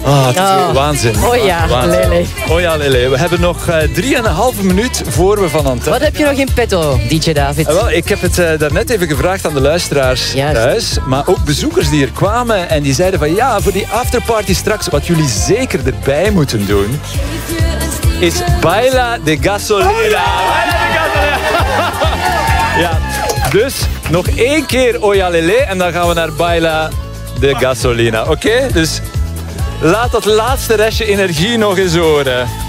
Het is waanzin. Oh ja, Lele. Oh ja, Lele. We hebben nog 3,5 minuut voor we van Antwerpen. Wat heb je nog in petto, DJ David? Wel, ik heb het daarnet even gevraagd aan de luisteraars thuis. Maar ook bezoekers die er kwamen en die zeiden van ja, voor die afterparty straks, wat jullie zeker erbij moeten doen, is Baila de Gasolina. Ja, dus nog 1 keer Oya Lele en dan gaan we naar Baila de Gasolina. Oké? Dus laat dat laatste restje energie nog eens horen.